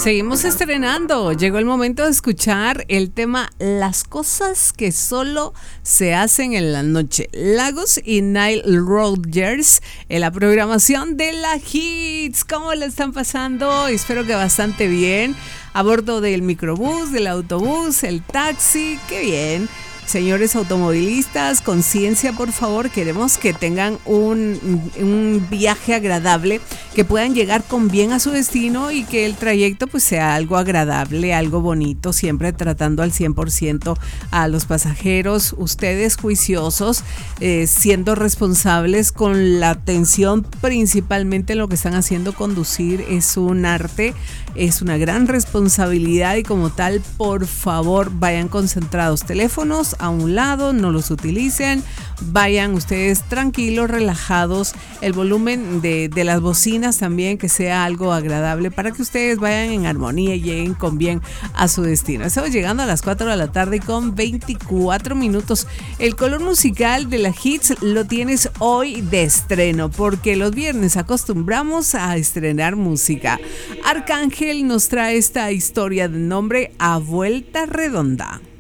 Seguimos estrenando. Llegó el momento de escuchar el tema Las cosas que solo se hacen en la noche. Lagos y Nile Rodgers en la programación de la Hits. ¿Cómo le están pasando? Espero que bastante bien. A bordo del microbús, del autobús, el taxi. ¡Qué bien! Señores automovilistas, conciencia, por favor. Queremos que tengan un viaje agradable, que puedan llegar con bien a su destino y que el trayecto pues sea algo agradable, algo bonito, siempre tratando al 100% a los pasajeros. Ustedes juiciosos, siendo responsables con la atención, principalmente en lo que están haciendo. Conducir es un arte, es una gran responsabilidad y como tal, por favor, vayan concentrados. Teléfonos a un lado, no los utilicen, vayan ustedes tranquilos, relajados, el volumen de las bocinas también que sea algo agradable para que ustedes vayan en armonía y lleguen con bien a su destino. Estamos llegando a las 4 de la tarde con 24 minutos. El color musical de la Hits lo tienes hoy de estreno, porque los viernes acostumbramos a estrenar música. Arcángel nos trae esta historia de nombre A Vuelta Redonda.